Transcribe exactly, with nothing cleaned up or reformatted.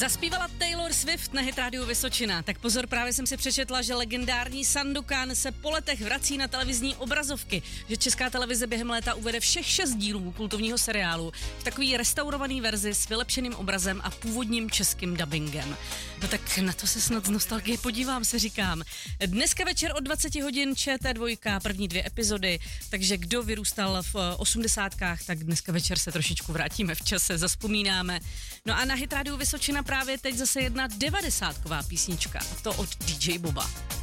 Zaspívala Taylor Swift na Hit Rádiu Vysočina. Tak pozor, právě jsem si přečetla, že legendární Sandokan se po letech vrací na televizní obrazovky, že Česká televize během léta uvede všech šest dílů kultovního seriálu v takový restaurovaný verzi s vylepšeným obrazem a původním českým dubbingem. No tak na to se snad z nostalgie podívám, se říkám. Dneska večer od dvacet hodin Č T dva, první dvě epizody, takže kdo vyrůstal v osmdesátkách, tak dneska večer se trošičku vrátíme v čase, zazpomínáme. No a na Hit Rádiu Vysočina právě teď zase jedna devadesátková písnička, a to od D J Boba.